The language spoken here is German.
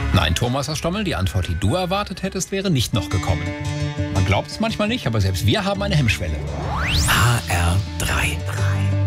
Nein, Thomas aus Stommel, die Antwort, die du erwartet hättest, wäre nicht noch gekommen. Man glaubt es manchmal nicht, aber selbst wir haben eine Hemmschwelle. HR3.